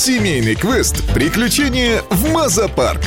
Семейный квест «Приключения в Маза-парк».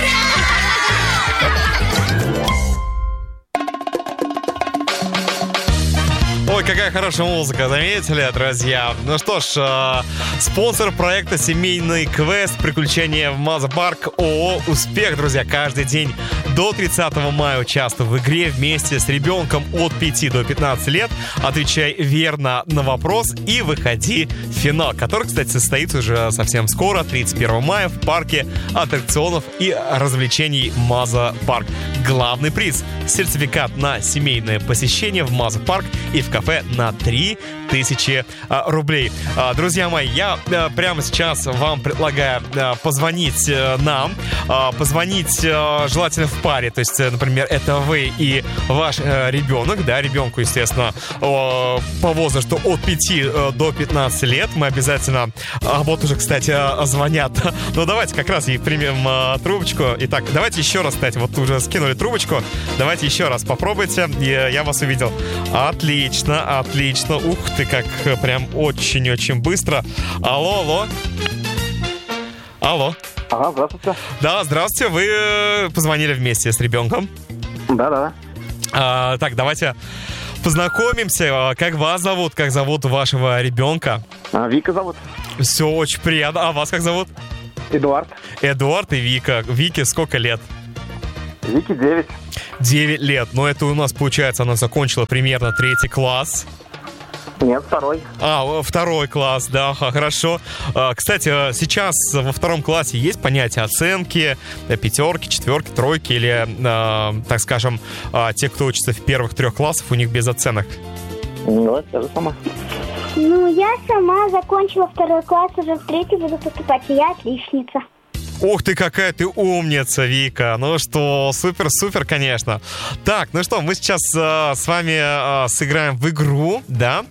Ой, какая хорошая музыка, заметили, друзья? Ну что ж, спонсор проекта «Семейный квест. Приключения в Маза-парк» ООО «Успех», друзья. Каждый день до 30 мая участвуй в игре вместе с ребенком от 5 до 15 лет. Отвечай верно на вопрос и выходи в финал, который, кстати, состоится уже совсем скоро, 31 мая, в парке аттракционов и развлечений Маза-парк. Главный приз – сертификат на семейное посещение в Маза-парк и в кафе на 3000 рублей. Друзья мои, я прямо сейчас вам предлагаю позвонить нам. Позвонить желательно в паре. То есть, например, это вы и ваш ребенок. Да, ребенку, естественно, по возрасту от 5 до 15 лет. Мы обязательно... вот уже, кстати, звонят. Ну, давайте как раз и примем трубочку. Итак, давайте еще раз, кстати, вот уже скинули трубочку. Давайте еще раз попробуйте. Я вас увидел. Отлично, отлично. Ух ты, как прям очень-очень быстро. Алло. Ага, здравствуйте. Да, здравствуйте. Вы позвонили вместе с ребенком? Да. Так, давайте познакомимся. Как вас зовут? Как зовут вашего ребенка? Вика зовут. Все очень приятно. А вас как зовут? Эдуард. Эдуард и Вика. Вике сколько лет? Вике 9. 9 лет. Но это у нас, получается, она закончила примерно 3 класс. Нет, 2. Второй класс, да, хорошо. Кстати, сейчас во 2 классе есть понятие оценки, 5, 4, 3 или, так скажем, те, кто учится в первых 3 классах, у них без оценок? Ну, это же сама. Я сама закончила 2 класс, уже в 3 буду поступать, и я отличница. Ух ты, какая ты умница, Вика. Ну что, супер, конечно. Так, ну что, мы сейчас с вами сыграем в игру, да.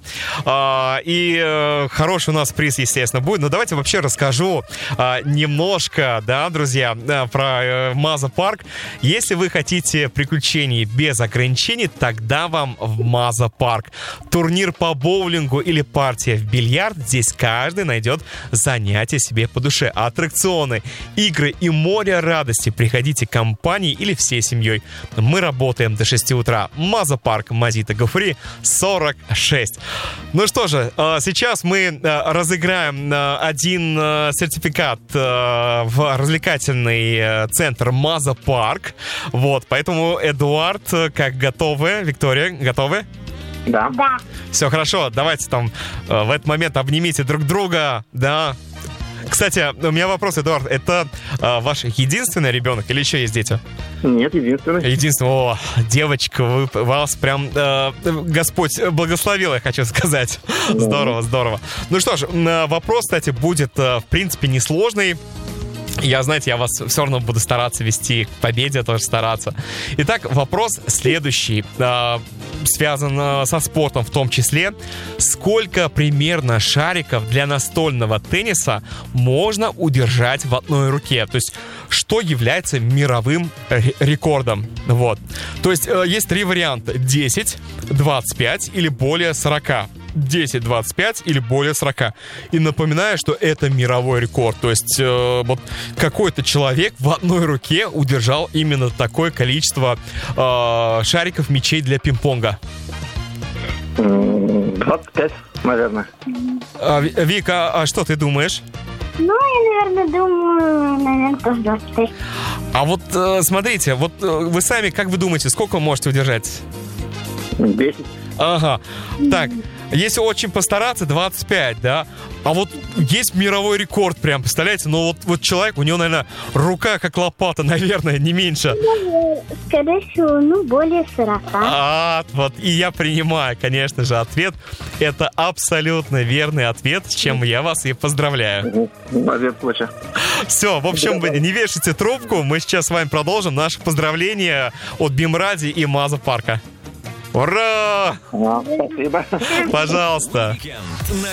И хороший у нас приз, естественно, будет. Но давайте вообще расскажу немножко, да, друзья, про Маза-парк. Если вы хотите приключений без ограничений, тогда вам в Маза-парк. Турнир по боулингу или партия в бильярд. Здесь каждый найдет занятие себе по душе. Аттракционы, игры и море радости. Приходите компанией или всей семьей. Мы работаем до 6 утра. Маза-парк, Мазита Гафури, 46. Ну что же, сейчас мы разыграем один сертификат в развлекательный центр Маза-парк. Вот, поэтому, Эдуард, как готовы? Виктория, готовы? Да. Все хорошо, давайте там в этот момент обнимите друг друга, да. Кстати, у меня вопрос, Эдуард, это ваш единственный ребенок или еще есть дети? Нет, единственный. Единственный. О, девочка, вас прям Господь благословил, я хочу сказать. Здорово. Ну что ж, вопрос, кстати, будет, в принципе, несложный. Я вас все равно буду стараться вести к победе, тоже стараться. Итак, вопрос следующий. Связан со спортом в том числе. Сколько примерно шариков для настольного тенниса можно удержать в одной руке? То есть, что является мировым рекордом? Вот. То есть, есть 3 варианта. 10, 25 или более 40. 10, 25 или более 40. И напоминаю, что это мировой рекорд. То есть вот какой-то человек в одной руке удержал именно такое количество шариков, мячей для пинг-понга. 25, наверное. Вика, а что ты думаешь? Я, наверное, думаю, тоже 25. А вот смотрите, вот вы сами, как вы думаете, сколько вы можете удержать? 10. Ага. Так, если очень постараться, 25, да? А вот есть мировой рекорд прям, представляете? Ну вот человек, у него, наверное, рука как лопата, наверное, не меньше. Скорее всего, более 40. Вот, и я принимаю, конечно же, ответ. Это абсолютно верный ответ, с чем я вас и поздравляю. Молодец, Плача. Все, в общем, не вешайте трубку, мы сейчас с вами продолжим наше поздравление от Бимради и Маза-парка. Ура! Спасибо. Пожалуйста.